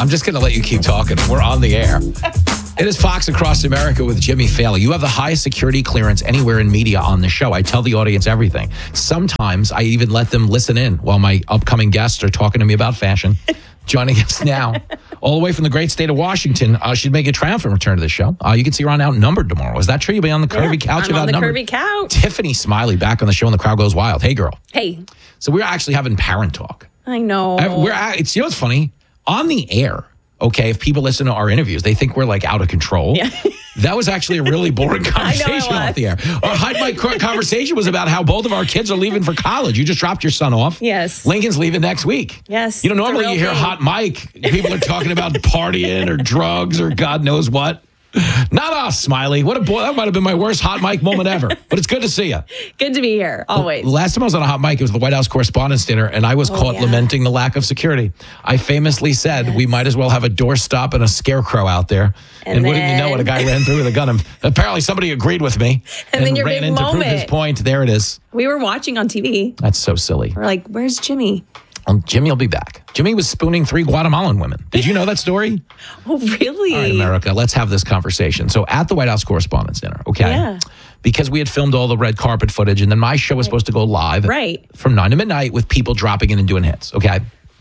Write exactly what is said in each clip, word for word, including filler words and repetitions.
I'm just going to let you keep talking. We're on the air. It is Fox Across America with Jimmy Failla. You have the highest security clearance anywhere in media on the show. I tell the audience everything. Sometimes I even let them listen in while my upcoming guests are talking to me about fashion. Joining us now, all the way from the great state of Washington, uh, she'd make a triumphant return to the show. Uh, you can see her on Outnumbered tomorrow. Is that true? You'll be on the curvy yeah, couch I'm of on the Outnumbered? curvy couch. Tiffany Smiley back on the show and the crowd goes wild. Hey, girl. Hey. So we're actually having parent talk. I know. Uh, We're at, it's, you know what's funny? On the air, okay, if people listen to our interviews, they think we're like out of control. Yeah. That was actually a really boring conversation off the air. Our high mic conversation was about how both of our kids are leaving for college. You just dropped your son off. Yes. Lincoln's leaving next week. Yes. You know, it's a normally real you hear thing. hot mic. People are talking about partying or drugs or God knows what. Not us, Smiley. What a boy. That might have been my worst hot mic moment ever. But it's good to see you. Good to be here, always. The last time I was on a hot mic, it was the White House Correspondents' Dinner, and I was Oh, caught yeah. lamenting the lack of security. I famously said, Yes. we might as well have a doorstop and a scarecrow out there. And, And wouldn't you know then- it, a guy ran through with a gun. And apparently somebody agreed with me. And then your ran big in to prove his moment. point. There it is. We were watching on T V. That's so silly. We're like, where's Jimmy? Um, Jimmy will be back. Jimmy was spooning three Guatemalan women. Did you know that story? Oh, really? All right, America, let's have this conversation. So at the White House Correspondents' Dinner, okay? Yeah. Because we had filmed all the red carpet footage, and then my show was supposed to go live Right. from nine to midnight with people dropping in and doing hits, okay?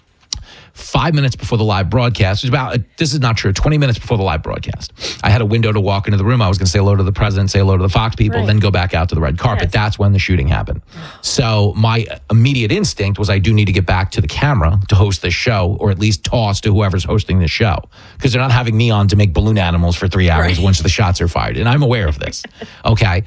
Five minutes before the live broadcast, it was about, this is not true, twenty minutes before the live broadcast, I had a window to walk into the room. I was going to say hello to the president, say hello to the Fox people, Right. then go back out to the red carpet. Yes. That's when the shooting happened. So my immediate instinct was I do need to get back to the camera to host this show, or at least toss to whoever's hosting this show, because they're not having me on to make balloon animals for three hours Right. once the shots are fired. And I'm aware of this. Okay.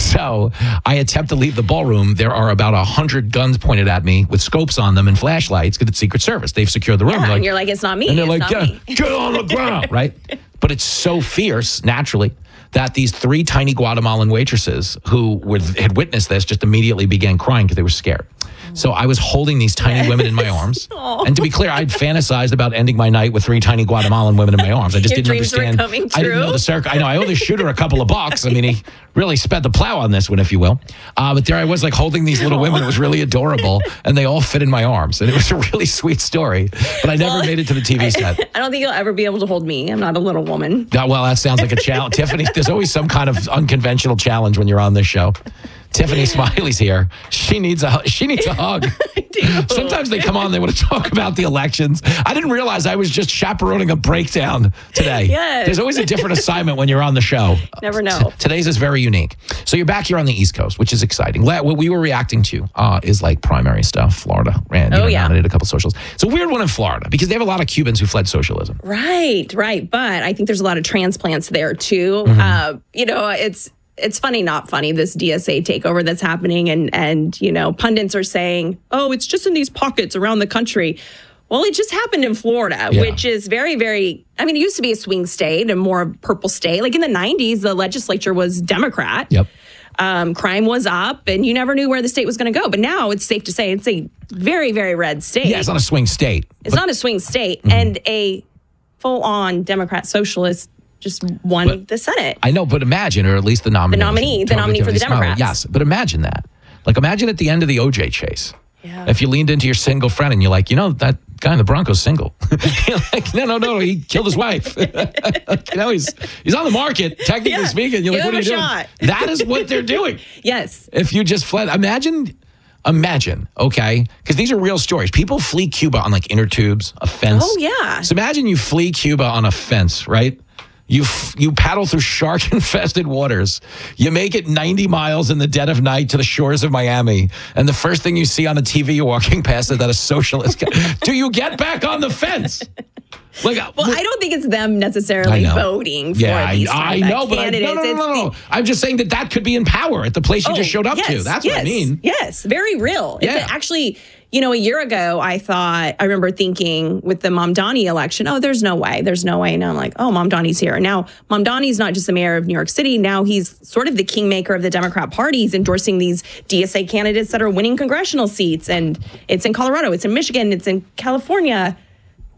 So I attempt to leave the ballroom. There are about a hundred guns pointed at me with scopes on them and flashlights because it's Secret Service. They've secured the room. Yeah, They're and you're like, it's not me. and they're it's like, not get, me. get on the ground, right? But it's so fierce, naturally, that these three tiny Guatemalan waitresses who were, had witnessed this just immediately began crying because they were scared. So I was holding these tiny women in my arms. Aw. And to be clear, I'd fantasized about ending my night with three tiny Guatemalan women in my arms. I just Your didn't dreams were understand. coming I didn't know true? the circle. I know I owe the shooter a couple of bucks. I mean, he really sped the plow on this one, if you will. Uh, but there I was, like holding these little women. It was really adorable, and they all fit in my arms. And it was a really sweet story. But I never Well, made it to the T V set. I don't think you'll ever be able to hold me. I'm not a little woman. Yeah, well, that sounds like a challenge. Tiffany, there's always some kind of unconventional challenge when you're on this show. Tiffany Smiley's here. She needs a she needs a hug. Sometimes they come on, they want to talk about the elections. I didn't realize I was just chaperoning a breakdown today. Yes. There's always a different assignment when you're on the show. Never know. Today's is very unique. So you're back here on the East Coast, which is exciting. La- What we were reacting to uh, is like primary stuff. Florida ran, you Oh, know, yeah. nominated a couple socials. It's a weird one in Florida because they have a lot of Cubans who fled socialism. Right, right. But I think there's a lot of transplants there too. Mm-hmm. Uh, you know, it's it's funny, not funny, this D S A takeover that's happening. And, and, you know, pundits are saying, oh, it's just in these pockets around the country. Well, it just happened in Florida, Yeah. which is very, very, I mean, it used to be a swing state and more purple state. Like in the nineties, the legislature was Democrat. Yep. Um, crime was up and you never knew where the state was going to go. But now it's safe to say it's a very, very red state. Yeah, it's not a swing state. It's not a swing state. And a full on Democrat socialist just won But- the Senate. I know, but imagine, or at least the nominee. The nominee, the nominee for the Democrats. Yes, but imagine that. Like, imagine at the end of the O J chase. Yeah. If you leaned into your single friend and you're like, you know, that guy in the Broncos single. You're like, no, no, no, no, he killed his wife. you know, he's he's on the market, technically Yeah. speaking. You're Give like, what are him you a doing? shot. That is what they're doing. Yes. If you just fled, imagine, imagine, okay? Because these are real stories. People flee Cuba on like inner tubes, a fence. Oh, yeah. So imagine you flee Cuba on a fence, right? You f- you paddle through shark-infested waters. You make it ninety miles in the dead of night to the shores of Miami. And the first thing you see on the T V you're walking past is that a socialist guy. Do you get back on the fence? Like, Well, I don't think it's them necessarily voting for yeah, these I, I Trump know, but I, no, candidates. no, no, no, no. It's the- I'm just saying that that could be in power at the place you Oh, just showed up yes, to. That's yes, what I mean. Yes, very real. Yeah. It's actually, you know, a year ago, I thought, I remember thinking with the Mamdani election, oh, there's no way, there's no way. And I'm like, oh, Mamdani's here. And now Mamdani's not just the mayor of New York City. Now he's sort of the kingmaker of the Democrat Party. He's endorsing these D S A candidates that are winning congressional seats. And it's in Colorado, it's in Michigan, it's in California.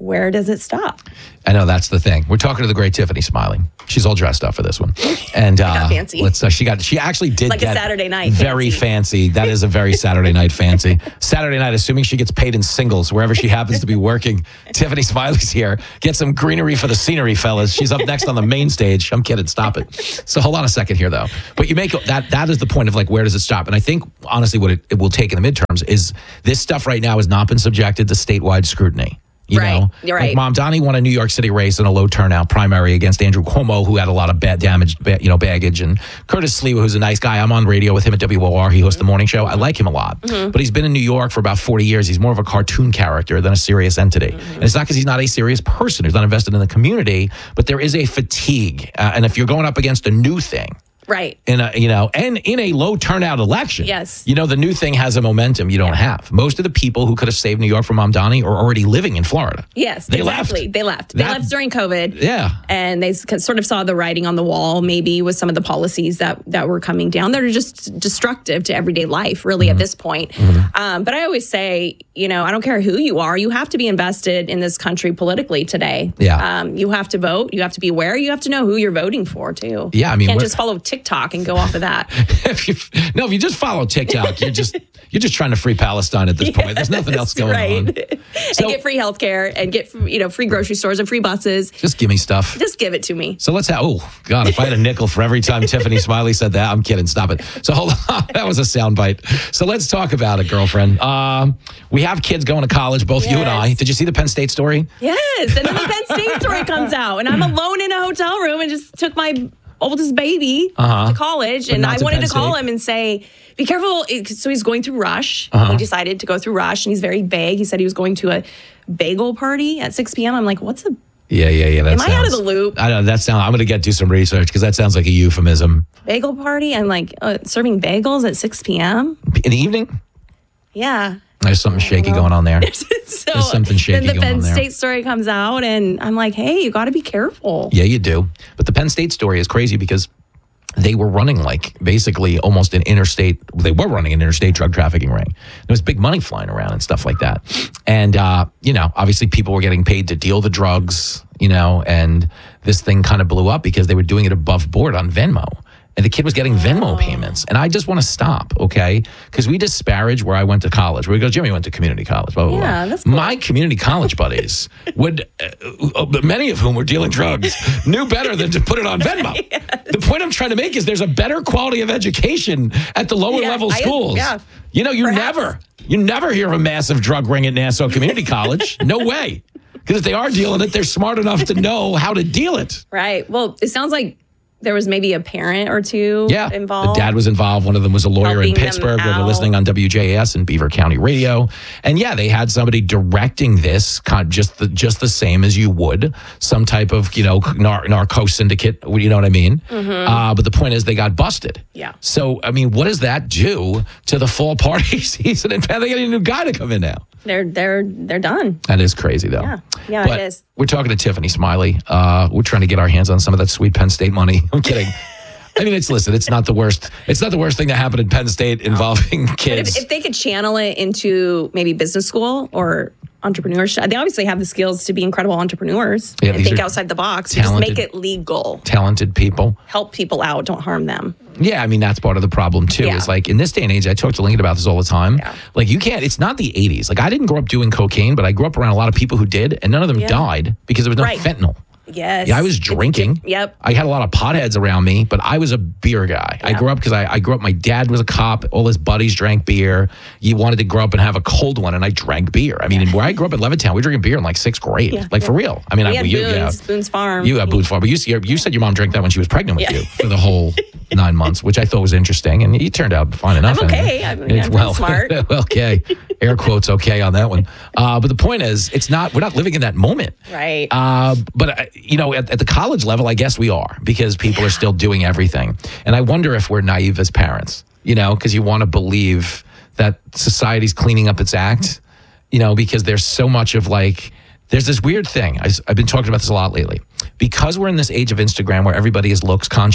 where does it stop? I know that's the thing. We're talking to the great Tiffany Smiley. She's all dressed up for this one, and uh, got fancy. Let's. Uh, she got. She actually did Like a get Saturday night very fancy. fancy. That is a very Saturday night fancy. Saturday night, assuming she gets paid in singles wherever she happens to be working. Tiffany Smiley's here. Get some greenery for the scenery, fellas. She's up next on the main stage. I'm kidding. Stop it. So hold on a second here, though. But you make that. That is the point of like, where does it stop? And I think honestly, what it, it will take in the midterms is this stuff right now has not been subjected to statewide scrutiny. You right. know, You're right. Like Mom Donnie won a New York City race in a low turnout primary against Andrew Cuomo, who had a lot of bad damaged, you know, baggage. And Curtis Sliwa, who's a nice guy. I'm on radio with him at W O R. He hosts the morning show. I like him a lot. Mm-hmm. But he's been in New York for about forty years. He's more of a cartoon character than a serious entity. Mm-hmm. And it's not because he's not a serious person. He's not invested in the community. But there is a fatigue. Uh, and if you're going up against a new thing, right. In a, you know, and in a low turnout election. Yes. You know, the new thing has a momentum you don't yeah. have. Most of the people who could have saved New York from Mom Donnie are already living in Florida. Yes, they exactly. Left. They left. They that, left during COVID. Yeah. And they s- sort of saw the writing on the wall, maybe with some of the policies that, that were coming down that are just destructive to everyday life, really, mm-hmm. at this point. Mm-hmm. Um, but I always say, you know, I don't care who you are, you have to be invested in this country politically today. Yeah. Um, you have to vote. You have to be aware. You have to know who you're voting for, too. Yeah, I mean, you can't just follow TikTok and go off of that. if you, no, if you just follow TikTok, you're just you're just trying to free Palestine at this yes, point. There's nothing else going right. on. So, and get free healthcare and get you know free grocery stores and free buses. Just give me stuff. Just give it to me. So let's have. Oh God, if I had a nickel for every time Tiffany Smiley said that, I'm kidding. Stop it. So hold on, that was a soundbite. So let's talk about it, girlfriend. Um, we have kids going to college, both yes. you and I. Did you see the Penn State story? Yes, and then the Penn State story comes out, and I'm alone in a hotel room and just took my oldest baby uh-huh. to college, but and I wanted to, to call him and say, be careful. So he's going through Rush. Uh-huh. He decided to go through Rush, and he's very vague. He said he was going to a bagel party at six p.m. I'm like, what's a... Yeah, yeah, yeah. That Am sounds, I out of the loop? I don't know. That sound, I'm going to get do some research because that sounds like a euphemism. Bagel party and like uh, serving bagels at six p.m.? In the evening? Yeah. There's something shaky going on there. So There's something shaky then the going Penn on there. State story comes out, and I'm like, hey, you got to be careful. Yeah, you do. But the Penn State story is crazy because they were running like basically almost an interstate. They were running an interstate drug trafficking ring. There was big money flying around and stuff like that. And, uh, you know, obviously people were getting paid to deal the drugs, you know, and this thing kind of blew up because they were doing it above board on Venmo. And the kid was getting Venmo payments. And I just want to stop, okay? Because we disparage where I went to college. We go, Jimmy went to community college, blah, blah, blah. Yeah, that's cool. My community college buddies, would, uh, many of whom were dealing drugs, knew better than to put it on Venmo. Yes. The point I'm trying to make is there's a better quality of education at the lower yeah, level I, schools. Yeah, you know, you perhaps. never, you never hear of a massive drug ring at Nassau Community College. No way. Because if they are dealing it, they're smart enough to know how to deal it. Right. Well, it sounds like there was maybe a parent or two yeah, involved. The dad was involved. One of them was a lawyer in Pittsburgh. They were listening on W J A S and Beaver County Radio. And yeah, they had somebody directing this kind of just the just the same as you would some type of, you know, nar- narco syndicate. You know what I mean? Mm-hmm. Uh, but the point is they got busted. Yeah. So, I mean, what does that do to the fall party season? And they got a new guy to come in now. They're they're they're done. That is crazy, though. Yeah, yeah, but it is. We're talking to Tiffany Smiley. Uh, we're trying to get our hands on some of that sweet Penn State money. I'm kidding. I mean, it's listen. It's not the worst. It's not the worst thing that happened in Penn State involving kids. But if, if they could channel it into maybe business school or entrepreneurship, they obviously have the skills to be incredible entrepreneurs yeah, and think outside the box. Just make it legal. Talented people. Help people out. Don't harm them. Yeah, I mean, that's part of the problem, too. Yeah. It's like, in this day and age, I talk to Lincoln about this all the time. Yeah. Like, you can't, it's not the eighties. Like, I didn't grow up doing cocaine, but I grew up around a lot of people who did, and none of them Yeah. died because there was no Right. fentanyl. Yes. Yeah, I was drinking. Yep. I had a lot of potheads around me, but I was a beer guy. I Yeah. grew up because I, I grew up, my dad was a cop. All his buddies drank beer. You wanted to grow up and have a cold one, and I drank beer. I mean, where I grew up in Levittown, we were drinking beer in like sixth grade. Yeah. Like, for real. I mean, We I, had you, Boone's, yeah. Boone's Farm. You had Boone's Farm. But you, you said your mom drank that when she was pregnant with Yeah. you for the whole nine months, which I thought was interesting. And you turned out fine enough. I'm okay. Anyway. I'm, I'm well, smart. okay. Air quotes okay on that one. Uh, but the point is, it's not, we're not living in that moment. Right. Uh, but, uh, you know, at, at the college level, I guess we are because people Yeah. are still doing everything. And I wonder if we're naive as parents, you know, because you want to believe that society's cleaning up its act, you know, because there's so much of like, there's this weird thing. I, I've been talking about this a lot lately. Because we're in this age of Instagram where everybody is looks conscious,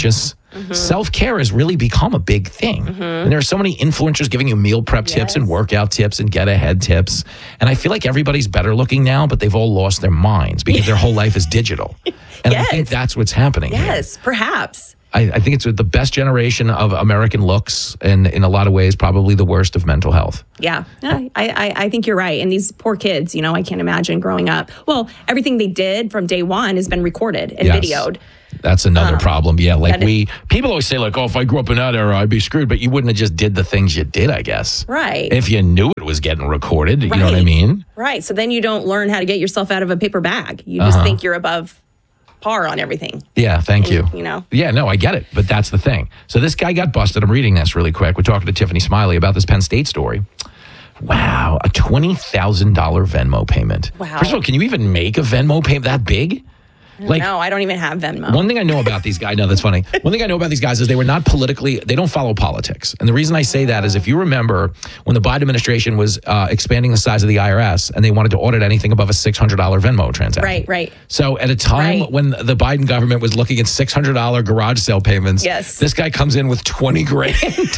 Mm-hmm. Self-care has really become a big thing. Mm-hmm. And there are so many influencers giving you meal prep yes. tips and workout tips and get ahead tips. And I feel like everybody's better looking now, but they've all lost their minds because their whole life is digital. And yes. I think that's what's happening. Yes, here. perhaps. I, I think it's the best generation of American looks, and in a lot of ways, probably the worst of mental health. Yeah, I, I, I think you're right. And these poor kids, you know, I can't imagine growing up. Well, everything they did from day one has been recorded and yes. videoed. That's another um, problem. Yeah, like we, is, people always say like, oh, if I grew up in that era, I'd be screwed. But you wouldn't have just did the things you did, I guess. Right. If you knew it was getting recorded, right. you know what I mean? Right. So then you don't learn how to get yourself out of a paper bag. You just uh-huh. think you're above par on everything. Yeah, thank and, you. You know? Yeah, no, I get it. But that's the thing. So this guy got busted. I'm reading this really quick. We're talking to Tiffany Smiley about this Penn State story. Wow, a twenty thousand dollars Venmo payment. Wow. First of all, can you even make a Venmo payment that big? Like, no, I don't even have Venmo. One thing I know about these guys, no, that's funny. One thing I know about these guys is they were not politically, they don't follow politics. And the reason I say that is if you remember when the Biden administration was uh, expanding the size of the I R S and they wanted to audit anything above a six hundred dollars Venmo transaction. Right, right. So at a time right. when the Biden government was looking at six hundred dollars garage sale payments, yes. this guy comes in with twenty grand.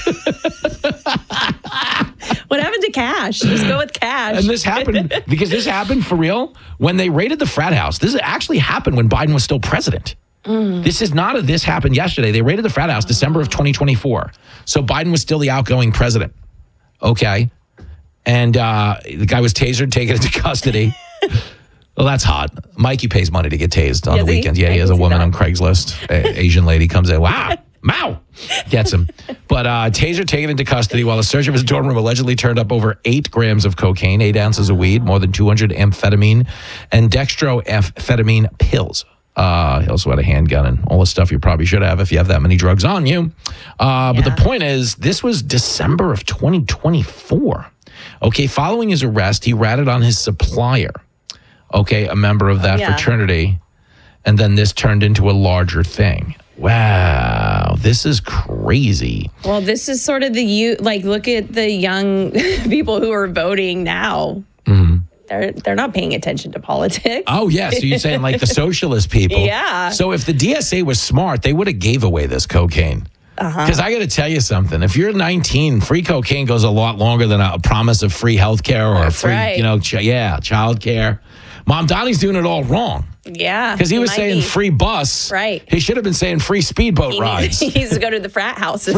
What happened to cash? Just go with cash. And this happened because this happened for real when they raided the frat house. This actually happened when Biden was still president. Mm. This is not a this happened yesterday. They raided the frat house December of twenty twenty-four. So Biden was still the outgoing president. Okay. And uh, the guy was tasered, taken into custody. Well, that's hot. Mikey pays money to get tased on yes, the weekends. He, yeah, he has a woman that. on Craigslist. A- Asian lady comes in. Wow. Mow! Gets him. But uh, taser taken into custody while a search of his dorm room allegedly turned up over eight grams of cocaine, eight ounces of weed, more than two hundred amphetamine, and dextroamphetamine pills. Uh, he also had a handgun and all the stuff you probably should have if you have that many drugs on you. Uh, but yeah. the point is, this was December of twenty twenty-four. Okay, following his arrest, he ratted on his supplier, okay, a member of that yeah. fraternity, and then this turned into a larger thing. Wow, this is crazy. Well, this is sort of the you like look at the young people who are voting now. Mm-hmm. They're they're not paying attention to politics. Oh yeah, so you're saying like the socialist people? Yeah. So if the D S A was smart, they would have gave away this cocaine. Because uh-huh. I got to tell you something. If you're nineteen, free cocaine goes a lot longer than a promise of free health care or That's free, right. you know, ch- yeah, child care. Mom Donnie's doing it all wrong. Yeah. Because he, he was saying be. free bus. Right. He should have been saying free speedboat he rides. Needs, he needs to go to the frat houses.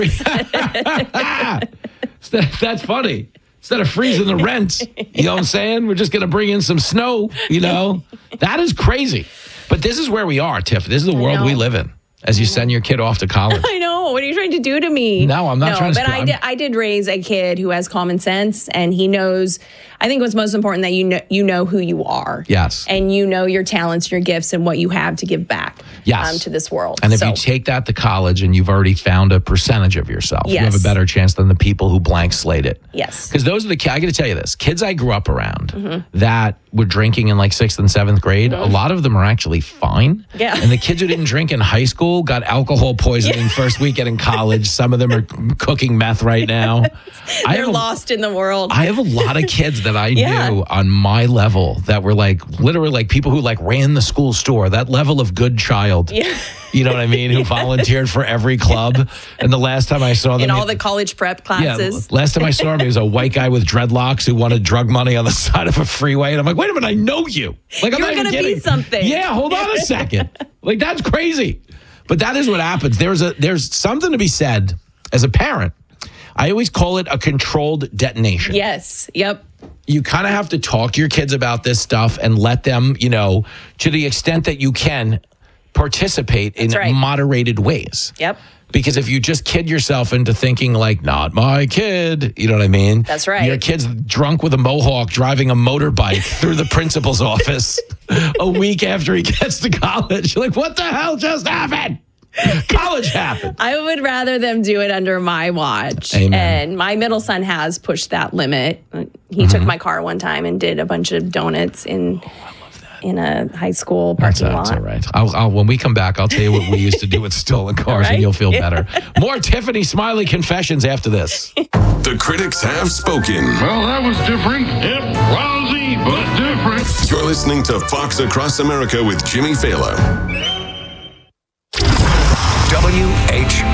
That's funny. Instead of freezing the rent, you know what I'm saying? We're just going to bring in some snow, you know? That is crazy. But this is where we are, Tiff. This is the world we live in as you send your kid off to college. I know. What are you trying to do to me? No, I'm not no, trying to. But I did, I did raise a kid who has common sense, and he knows. I think what's most important that you know you know who you are. Yes. And you know your talents, your gifts, and what you have to give back. Yes. Um, to this world. And if so. you take that to college and you've already found a percentage of yourself, yes. you have a better chance than the people who blank slate it. Yes. Because those are the kids. I got to tell you this: kids I grew up around mm-hmm. that were drinking in like sixth and seventh grade. Mm-hmm. A lot of them are actually fine. Yeah. And the kids who didn't drink in high school got alcohol poisoning first weekend in college. Some of them are cooking meth right now. Yes. They're a, lost in the world. I have a lot of kids that I yeah. knew on my level that were like literally like people who like ran the school store. That level of good child. Yeah. You know what I mean? Who yes. volunteered for every club. Yes. And the last time I saw them in all the college prep classes. Yeah, last time I saw him, he was a white guy with dreadlocks who wanted drug money on the side of a freeway. And I'm like, wait a minute, I know you. Like, I'm You're not going to be something. Yeah, hold on a second. Like, that's crazy. But that is what happens. There's a there's something to be said as a parent. I always call it a controlled detonation. Yes. Yep. You kind of have to talk to your kids about this stuff and let them, you know, to the extent that you can, participate in right. moderated ways. Yep. Because if you just kid yourself into thinking like, not my kid, you know what I mean? That's right. Your kid's drunk with a mohawk driving a motorbike through the principal's office a week after he gets to college. You're like, what the hell just happened? College happened. I would rather them do it under my watch. Amen. And my middle son has pushed that limit. He mm-hmm. took my car one time and did a bunch of donuts in in a high school parking that's, lot. That's all right. I'll, I'll, when we come back, I'll tell you what we used to do with stolen cars, right? and you'll feel yeah. better. More Tiffany Smiley confessions after this. The critics have spoken. Well, that was different. Yep, lousy, but different. You're listening to Fox Across America with Jimmy Fallon. W H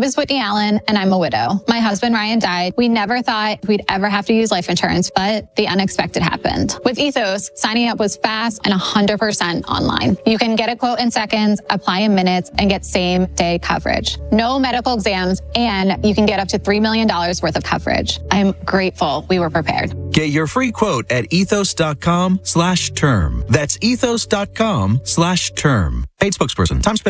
is Whitney Allen, and I'm a widow. My husband, Ryan, died. We never thought we'd ever have to use life insurance, but the unexpected happened. With Ethos, signing up was fast and one hundred percent online. You can get a quote in seconds, apply in minutes, and get same-day coverage. No medical exams, and you can get up to three million dollars worth of coverage. I'm grateful we were prepared. Get your free quote at ethos.com slash term. That's ethos.com slash term. Paid spokesperson. Time spent